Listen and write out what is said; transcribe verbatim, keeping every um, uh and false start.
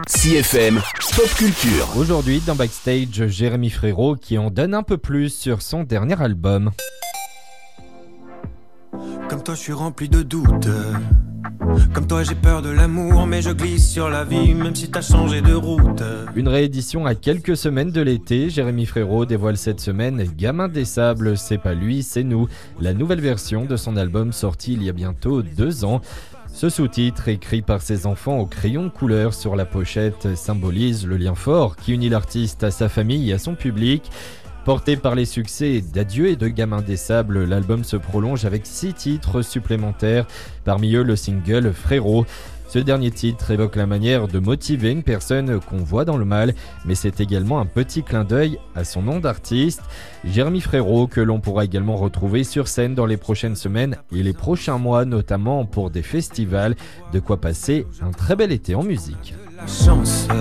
C F M Pop Culture. Aujourd'hui, dans Backstage, Jérémy Frérot qui en donne un peu plus sur son dernier album. Comme toi, je suis rempli de doutes. Comme toi, j'ai peur de l'amour, mais je glisse sur la vie, même si t'as changé de route. Une réédition à quelques semaines de l'été, Jérémy Frérot dévoile cette semaine Gamin des Sables, c'est pas lui, c'est nous, la nouvelle version de son album sorti il y a bientôt deux ans. Ce sous-titre, écrit par ses enfants au crayon de couleur sur la pochette, symbolise le lien fort qui unit l'artiste à sa famille et à son public. Porté par les succès d'Adieu et de Gamin des Sables, l'album se prolonge avec six titres supplémentaires, parmi eux le single Frérot. Ce dernier titre évoque la manière de motiver une personne qu'on voit dans le mal, mais c'est également un petit clin d'œil à son nom d'artiste, Jérémy Frérot, que l'on pourra également retrouver sur scène dans les prochaines semaines et les prochains mois, notamment pour des festivals, de quoi passer un très bel été en musique. Chance.